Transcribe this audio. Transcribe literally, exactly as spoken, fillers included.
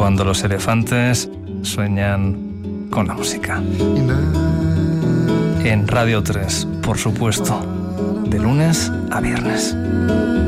cuando los elefantes sueñan con la música. En Radio tres, por supuesto, de lunes a viernes.